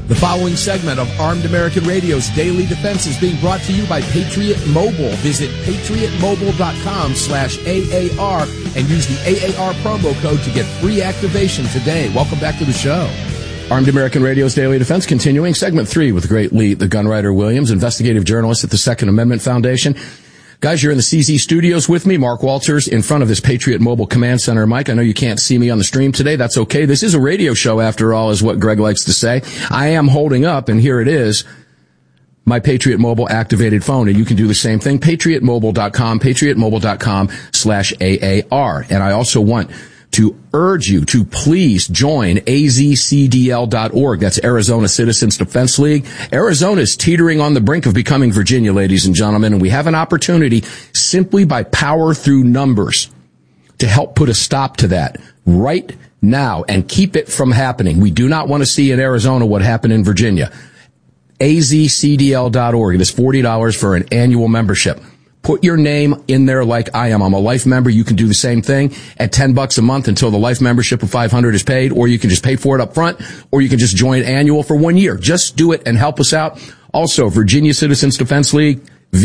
The following segment of Armed American Radio's Daily Defense is being brought to you by Patriot Mobile. Visit patriotmobile.com/AAR and use the AAR promo code to get free activation today. Welcome back to the show. Armed American Radio's Daily Defense continuing. Segment 3 with the great Lee, the Gunwriter Williams, investigative journalist at the Second Amendment Foundation. Guys, you're in the CZ studios with me, Mark Walters, in front of this Patriot Mobile Command Center. Mike, I know you can't see me on the stream today. That's okay. This is a radio show, after all, is what Greg likes to say. I am holding up, and here it is, my Patriot Mobile activated phone, and you can do the same thing. PatriotMobile.com, PatriotMobile.com/AAR. And I also want to urge you to please join azcdl.org. That's Arizona Citizens Defense League. Arizona is teetering on the brink of becoming Virginia, ladies and gentlemen, and we have an opportunity simply by power through numbers to help put a stop to that right now and keep it from happening. We do not want to see in Arizona what happened in Virginia. azcdl.org. It is $40 for an annual membership. Put your name in there like I am. I'm a life member. You can do the same thing at $10 a month until the life membership of $500 is paid, or you can just pay for it up front, or you can just join annual for 1 year. Just do it and help us out. Also, Virginia Citizens Defense League,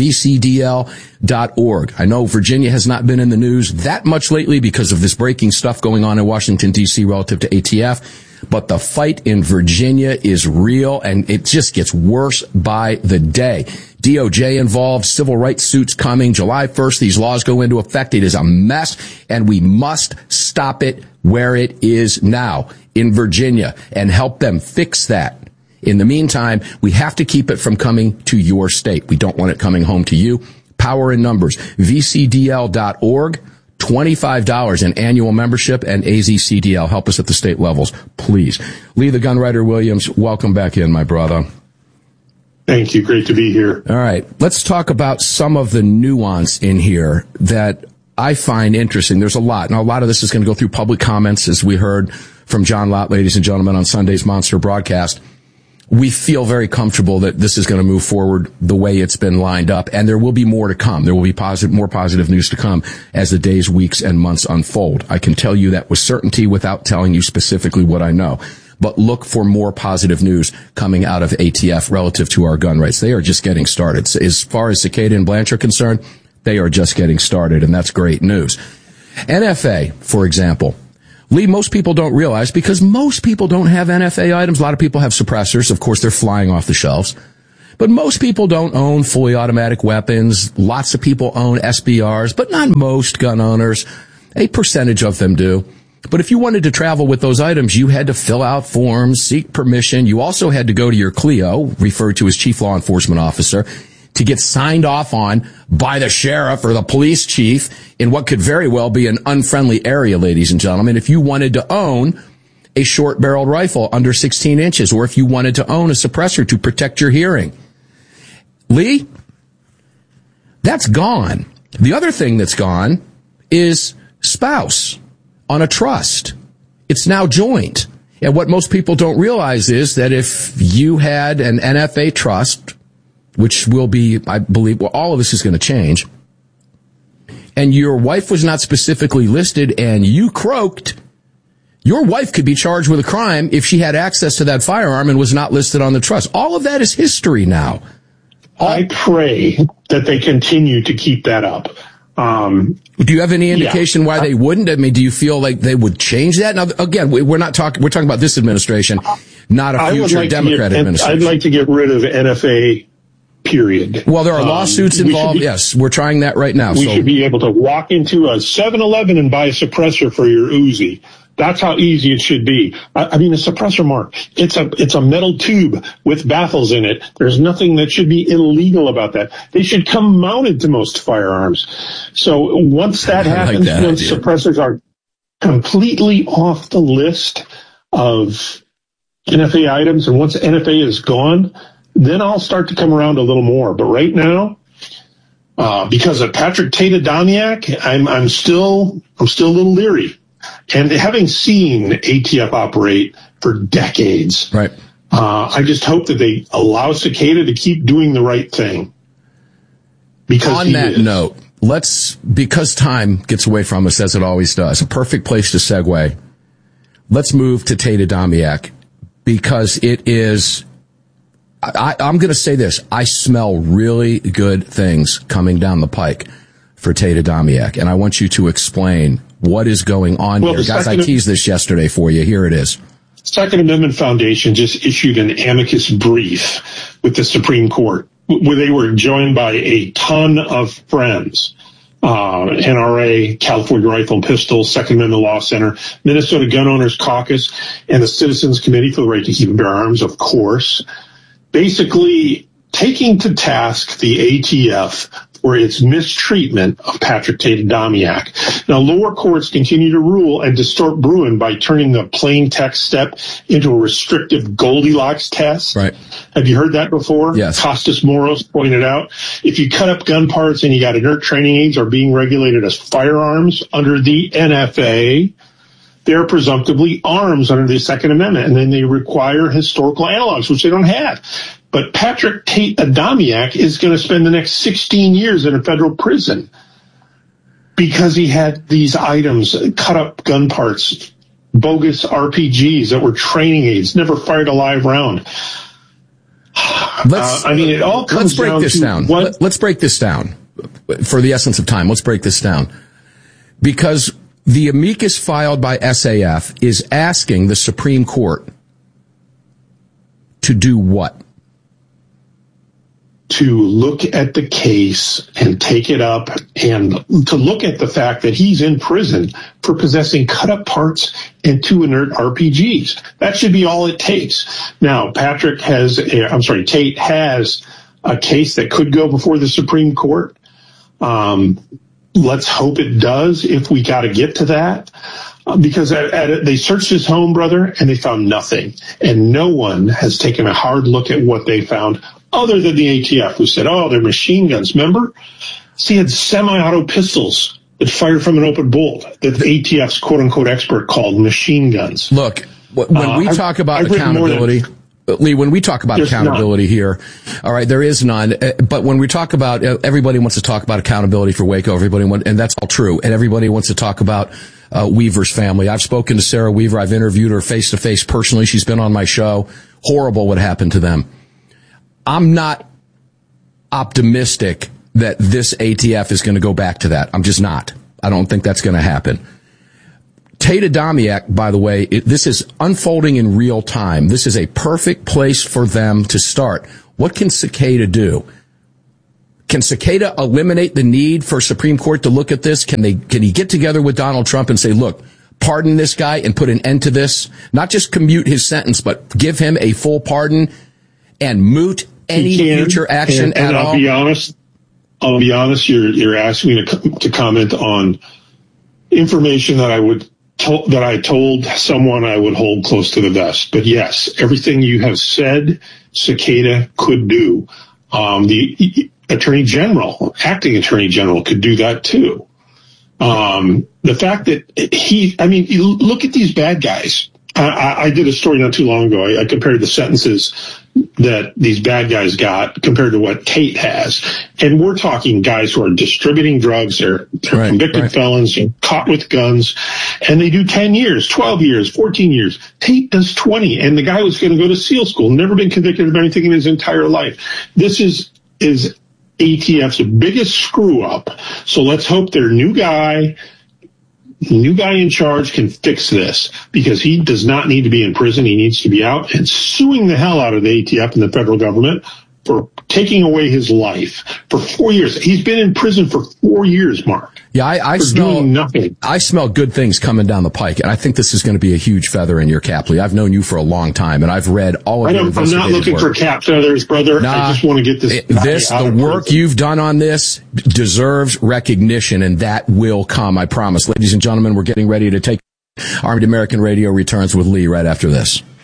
VCDL.org. I know Virginia has not been in the news that much lately because of this breaking stuff going on in Washington, D.C. relative to ATF. But the fight in Virginia is real, and it just gets worse by the day. DOJ involved, civil rights suits coming. July 1st, these laws go into effect. It is a mess, and we must stop it where it is now in Virginia and help them fix that. In the meantime, we have to keep it from coming to your state. We don't want it coming home to you. Power in numbers. VCDL.org. $25 in annual membership, and AZCDL. Help us at the state levels, please. Lee, the Gunwriter Williams, welcome back in, my brother. Thank you. Great to be here. All right. Let's talk about some of the nuance in here that I find interesting. There's a lot. Now, a lot of this is going to go through public comments, as we heard from John Lott, ladies and gentlemen, on Sunday's Monster broadcast. We feel very comfortable that this is going to move forward the way it's been lined up, and there will be more to come. There will be more positive news to come as the days, weeks, and months unfold. I can tell you that with certainty without telling you specifically what I know. But look for more positive news coming out of ATF relative to our gun rights. They are just getting started. As far as Cicada and Blanche are concerned, they are just getting started, and that's great news. NFA, for example. Lee, most people don't realize, because most people don't have NFA items. A lot of people have suppressors. Of course, they're flying off the shelves. But most people don't own fully automatic weapons. Lots of people own SBRs, but not most gun owners. A percentage of them do. But if you wanted to travel with those items, you had to fill out forms, seek permission. You also had to go to your CLEO, referred to as Chief Law Enforcement Officer, to get signed off on by the sheriff or the police chief in what could very well be an unfriendly area, ladies and gentlemen. If you wanted to own a short-barreled rifle under 16 inches, or if you wanted to own a suppressor to protect your hearing. Lee, that's gone. The other thing that's gone is spouse on a trust. It's now joint. And what most people don't realize is that if you had an NFA trust, which will be, I believe, well, all of this is going to change, and your wife was not specifically listed and you croaked, your wife could be charged with a crime if she had access to that firearm and was not listed on the trust. All of that is history now. I pray that they continue to keep that up. Do you have any indication why they wouldn't? I mean, do you feel like they would change that? Now, again, we're talking about this administration, not a future Democrat administration. I'd like to get rid of NFA, period. Well, there are lawsuits involved. Yes, we're trying that right now. We should be able to walk into a 7-Eleven and buy a suppressor for your Uzi. That's how easy it should be. I mean, a suppressor, Mark, it's a metal tube with baffles in it. There's nothing that should be illegal about that. They should come mounted to most firearms. So once that happens, once suppressors are completely off the list of NFA items, and once NFA is gone, then I'll start to come around a little more. But right now, because of Patrick Tate-Adamiak, I'm still a little leery. And having seen ATF operate for decades, right? I just hope that they allow Cicada to keep doing the right thing. Because on that note, because time gets away from us as it always does, a perfect place to segue. Let's move to Tate-Adamiak, because it is I'm going to say this. I smell really good things coming down the pike for Tate Adamiak, and I want you to explain what is going on here. Guys, I teased this yesterday for you. Here it is. Second Amendment Foundation just issued an amicus brief with the Supreme Court, where they were joined by a ton of friends. NRA, California Rifle and Pistol, Second Amendment Law Center, Minnesota Gun Owners Caucus, and the Citizens Committee for the Right to Keep and Bear Arms, of course, basically taking to task the ATF for its mistreatment of Patrick Tate Adamiak. Now, lower courts continue to rule and distort Bruin by turning the plain text step into a restrictive Goldilocks test. Right. Have you heard that before? Yes. Costas Moros pointed out, if you cut up gun parts and you got inert training aids are being regulated as firearms under the NFA, they're presumptively arms under the Second Amendment, and then they require historical analogs, which they don't have. But Patrick Tate Adamiak is going to spend the next 16 years in a federal prison because he had these items, cut up gun parts, bogus RPGs that were training aids, never fired a live round. It all comes down to Let's break this down for the essence of time. Let's break this down because the amicus filed by SAF is asking the Supreme Court to do what? To look at the case and take it up and to look at the fact that he's in prison for possessing cut-up parts and 2 inert RPGs. That should be all it takes. Now, Tate has a case that could go before the Supreme Court. Let's hope it does if we got to get to that. Because they searched his home, brother, and they found nothing. And no one has taken a hard look at what they found other than the ATF, who said, oh, they're machine guns, remember? See, he had semi-auto pistols that fired from an open bolt that the ATF's quote-unquote expert called machine guns. Look, when we talk about accountability, Lee, when we talk about accountability here, all right, there is none. But when we talk about, everybody wants to talk about accountability for Waco, and that's all true. And everybody wants to talk about Weaver's family. I've spoken to Sarah Weaver. I've interviewed her face to face personally. She's been on my show. Horrible what happened to them. I'm not optimistic that this ATF is going to go back to that. I'm just not. I don't think that's going to happen. Tate Adamiak, by the way, this is unfolding in real time. This is a perfect place for them to start. What can Cicada do? Can Cicada eliminate the need for Supreme Court to look at this? Can he get together with Donald Trump and say, look, pardon this guy and put an end to this? Not just commute his sentence, but give him a full pardon and moot any future action at all? I'll be honest. You're asking me to comment on information that I told someone I would hold close to the vest. But yes, everything you have said, Cicada could do. The acting attorney general could do that too. The fact that you look at these bad guys. I did a story not too long ago. I compared the sentences that these bad guys got compared to what Tate has. And we're talking guys who are distributing drugs. They're convicted felons, caught with guns, and they do 10 years, 12 years, 14 years. Tate does 20, and the guy was going to go to SEAL school, never been convicted of anything in his entire life. This is ATF's biggest screw up. So let's hope their new guy in charge can fix this, because he does not need to be in prison. He needs to be out and suing the hell out of the ATF and the federal government for taking away his life for 4 years. He's been in prison for 4 years, Mark. Yeah, I smell good things coming down the pike, and I think this is going to be a huge feather in your cap, Lee. I've known you for a long time, and I've read all of your investigative work. I'm not looking for cap feathers, brother. I just want to get the work you've done on this deserves recognition, and that will come, I promise. Ladies and gentlemen, we're getting ready to take Armed American Radio returns with Lee right after this.